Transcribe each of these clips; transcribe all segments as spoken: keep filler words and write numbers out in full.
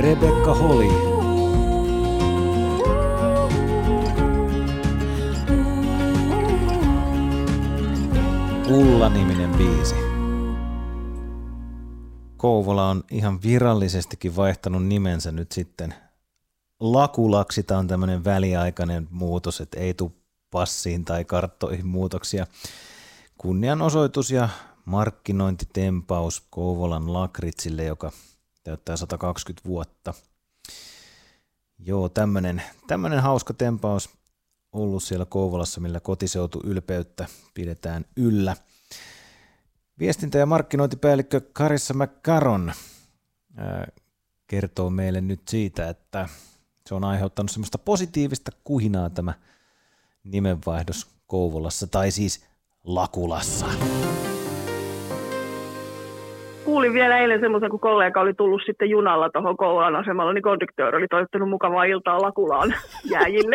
Rebekka Holi. Ulla-niminen biisi. Kouvola on ihan virallisestikin vaihtanut nimensä nyt sitten Lakulaksi. Tämä on tämmöinen väliaikainen muutos, että ei tule passiin tai karttoihin muutoksia. Kunnianosoitus ja markkinointitempaus Kouvolan Lakritsille, joka täyttää sata kaksikymmentä vuotta. Joo, tämmöinen, tämmöinen hauska tempaus ollut siellä Kouvolassa, millä kotiseutu ylpeyttä pidetään yllä. Viestintä- ja markkinointipäällikkö Carissa McCarron ää, kertoo meille nyt siitä, että se on aiheuttanut semmoista positiivista kuhinaa tämä nimenvaihdos Kouvolassa, tai siis Lakulassa. Kuulin vielä eilen semmoisen, kun kollega oli tullut sitten junalla tuohon Kouvolan asemalla, niin konduktööri oli toivottanut mukavaa iltaa Lakulaan jääjille.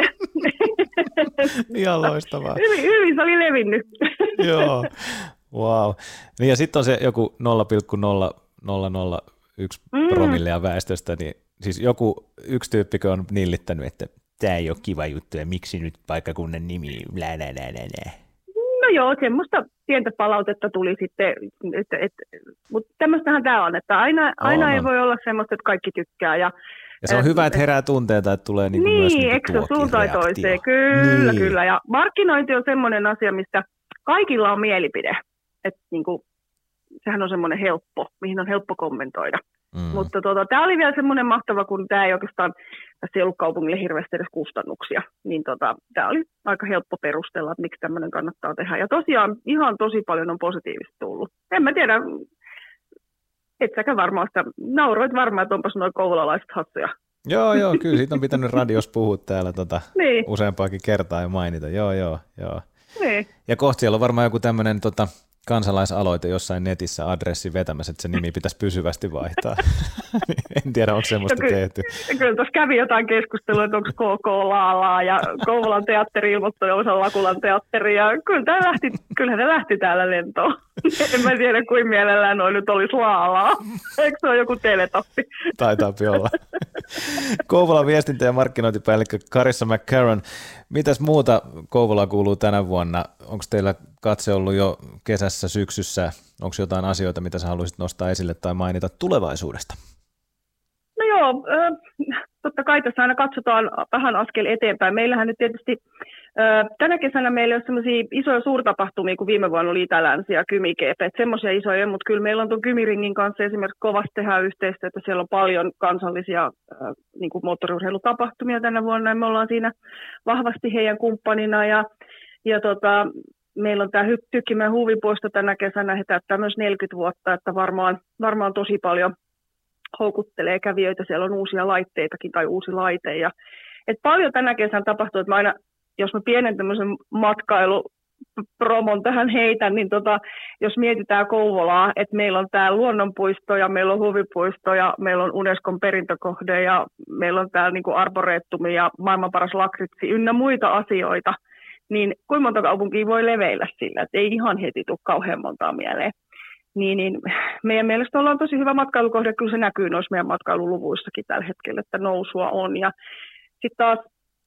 Ihan loistavaa. Hyvin, hyvin se oli levinnyt. Joo, wow. Niin ja sitten on se joku nolla pilkku nolla nolla nolla yksi mm. promillea väestöstä, niin siis joku yksi tyyppikö on nillittänyt, että tämä ei ole kiva juttu ja miksi nyt paikkakunnan nimi, lää, lää, lää, lää. No joo, semmoista pientä palautetta tuli sitten, että, että, mutta tämmöistähän tämä on, että aina, aina on, ei on. voi olla semmoista, että kaikki tykkää. Ja, ja se on äh, hyvä, että herää tunteita, että tulee niinku niin, myös niinku eikö se suuntaan toiseen, kyllä, niin. kyllä. Ja markkinointi on semmoinen asia, mistä kaikilla on mielipide, että niinku, sehän on semmoinen helppo, mihin on helppo kommentoida. Mm. Mutta tota, tämä oli vielä semmoinen mahtava, kun tämä ei oikeastaan, tässä ei ollut kaupungille hirveästi edes kustannuksia, niin tota, tämä oli aika helppo perustella, että miksi tämmöinen kannattaa tehdä. Ja tosiaan ihan tosi paljon on positiivista tullut. En mä tiedä, et säkä varmaan sitä, nauroit varmaan, että onpas nuo kouvolalaiset hassuja. Joo, joo, kyllä siitä on pitänyt radios puhua täällä tota, niin. useampaakin kertaa ja mainita. Joo, joo, joo. Niin. Ja kohta siellä on varmaan joku tämmöinen tota, kansalaisaloite jossain netissä adressin vetämässä, että se nimi pitäisi pysyvästi vaihtaa. En tiedä, onko semmoista no, tehty. Kyllä tuossa kävi jotain keskustelua, että onko K K Laalaa ja Kouvolan teatteri ilmoittui osa Lakulan teatteri. Ja kyllä tämä lähti, kyllähän ne lähti täällä lentoon. En mä tiedä, kuin mielellään noin nyt olisi Laalaa. Eikö se ole joku teletappi? Taitaapi olla. Kouvolan viestintä- ja markkinointipäällikkö Carissa McCarron. Mitäs muuta Kouvolaan kuuluu tänä vuonna? Onko teillä katse ollut jo kesässä, syksyssä? Onko jotain asioita, mitä sä haluaisit nostaa esille tai mainita tulevaisuudesta? No joo, äh, totta kai tässä aina katsotaan vähän askel eteenpäin. Meillähän nyt tietysti äh, tänä kesänä meillä on sellaisia isoja suurtapahtumia, kuin viime vuonna oli Itä-Länsi ja Kymi-Keepet. Semmoisia isoja, mutta kyllä meillä on tuon Kymiringin kanssa esimerkiksi kovasti tehdään yhteistyötä. Siellä on paljon kansallisia äh, niin kuin moottoriurheilutapahtumia tänä vuonna, ja me ollaan siinä vahvasti heidän kumppanina. Ja, ja tota, meillä on tämä Tykkimäen huvipuisto tänä kesänä, he täyttää myös neljäkymmentä vuotta, että varmaan, varmaan tosi paljon houkuttelee kävijöitä, siellä on uusia laitteitakin tai uusi laite. Ja, et paljon tänä kesänä tapahtuu, että mä aina, jos mä pienen tämmöisen matkailupromon tähän heitän, niin tota, jos mietitään Kouvolaa, että meillä on täällä luonnonpuisto ja meillä on huvipuisto ja meillä on Unescon perintökohde ja meillä on täällä niinku arboreettumi ja maailman paras lakritsi ynnä muita asioita, niin kuinka monta kaupunkia voi leveillä sillä, että ei ihan heti tule kauhean montaa mieleen. Niin, niin meidän mielestä ollaan tosi hyvä matkailukohde, kyllä se näkyy noissa meidän matkailuluvuissakin tällä hetkellä, että nousua on. Ja sitten taas,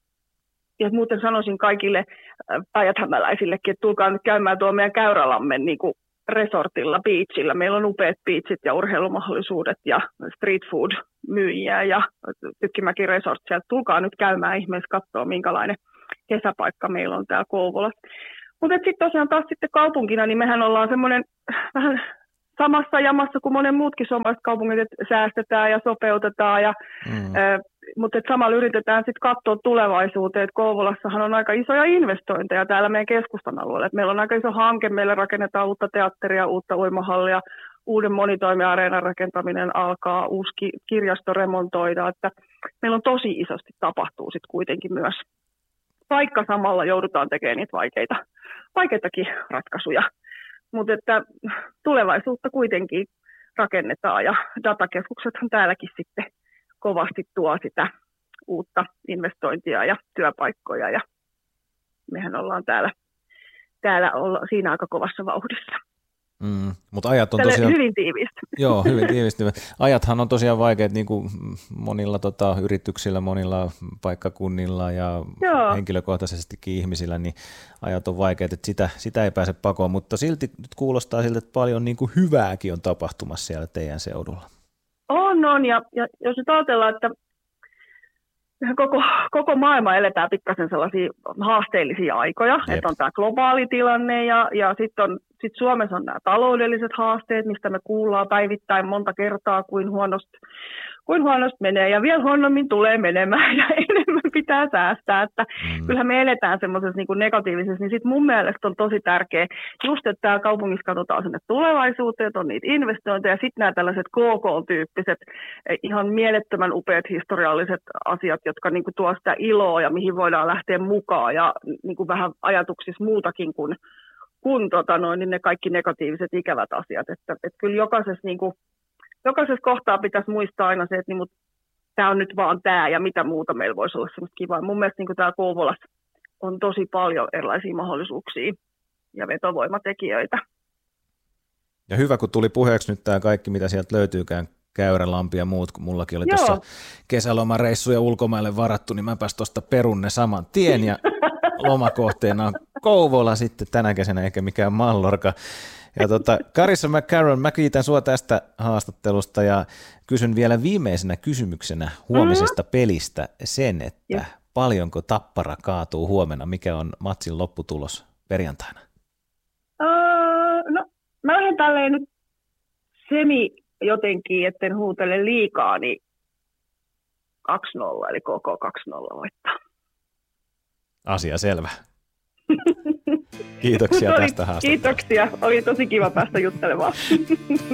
ja muuten sanoisin kaikille päijäthämäläisillekin, että tulkaa nyt käymään tuo meidän Käyrälammen niin kuin resortilla, beachillä. Meillä on upeat beachit ja urheilumahdollisuudet ja street food myyjiä ja Tykkimäki Resort. Sieltä tulkaa nyt käymään ihmeessä katsoa, minkälainen kesäpaikka meillä on täällä Kouvolassa. Mutta sitten tosiaan taas sitten kaupunkina, niin mehän ollaan semmoinen vähän samassa jamassa kuin monen muutkin suomalaiset kaupungit, että säästetään ja sopeutetaan. Ja, mm. ä, mutta samalla yritetään sitten katsoa tulevaisuuteen, että Kouvolassahan on aika isoja investointeja täällä meidän keskustan alueella. Et meillä on aika iso hanke, meillä rakennetaan uutta teatteria, uutta uimahallia, uuden monitoimiareenan rakentaminen alkaa, uusi kirjasto remontoida. Että meillä on tosi isosti tapahtuu sitten kuitenkin myös. Vaikka samalla joudutaan tekemään niitä vaikeita, vaikeitakin ratkaisuja. Mutta että tulevaisuutta kuitenkin rakennetaan ja datakeskuksethan täälläkin sitten kovasti tuo sitä uutta investointia ja työpaikkoja ja mehän ollaan täällä, täällä olla siinä aika kovassa vauhdissa. Mm, mutta ajat on Tälle tosiaan... hyvin tiivistä. Joo, hyvin tiivistyvät. Ajathan on tosiaan vaikeat niin kuin monilla tota, yrityksillä, monilla paikkakunnilla ja Joo. henkilökohtaisestikin ihmisillä, niin ajat on vaikeat, että sitä, sitä ei pääse pakoon, mutta silti nyt kuulostaa siltä, että paljon niin kuin hyvääkin on tapahtumassa siellä teidän seudulla. On, on, ja, ja jos nyt ajatellaan, että Koko, koko maailma eletään pikkasen sellaisia haasteellisia aikoja, Jep. että on tämä globaali tilanne ja, ja sitten sit Suomessa on nämä taloudelliset haasteet, mistä me kuullaan päivittäin monta kertaa, kuin huonosti, kuin huonosti menee ja vielä huonommin tulee menemään ja enemmän pitää säästää. Että mm. Kyllähän me eletään semmoisessa niin kuin negatiivisessa, niin sitten mun mielestä on tosi tärkeä just, että täällä kaupungissa katsotaan sinne tulevaisuuteen, että on niitä investointeja ja sitten nämä tällaiset K K-tyyppiset, ihan mielettömän upeat historialliset asiat, jotka niin kuin tuo sitä iloa ja mihin voidaan lähteä mukaan ja niin kuin vähän ajatuksissa muutakin kuin, kuin tota noin, niin ne kaikki negatiiviset ikävät asiat. Että, että kyllä jokaisessa, niin kuin, jokaisessa kohtaa pitäisi muistaa aina se, että niin, tämä on nyt vaan tämä ja mitä muuta meillä voisi olla semmoista kivaa. Mun mielestä niin täällä Kouvolassa on tosi paljon erilaisia mahdollisuuksia ja vetovoimatekijöitä. Ja hyvä, kun tuli puheeksi nyt tämä kaikki, mitä sieltä löytyykään, Käyrälampi ja muut, kun mullakin oli Joo. tuossa kesälomareissuja ulkomaille varattu, niin mäpäs tuosta perun ne saman tien ja lomakohteena on Kouvola sitten tänä kesänä eikä mikään Mallorca. Ja tota, Carissa McCarron, mä kiitän sua tästä haastattelusta ja kysyn vielä viimeisenä kysymyksenä huomisesta mm-hmm. pelistä sen, että Joo. paljonko Tappara kaatuu huomenna, mikä on matsin lopputulos perjantaina? Uh, no, mä lähden tälleen nyt semi jotenkin, etten huutele liikaa, niin kaksi nolla, eli koko kaksi nolla voittaa. Asia selvä. Kiitoksia oli, tästä haastattelusta. Kiitoksia, oli tosi kiva päästä juttelemaan.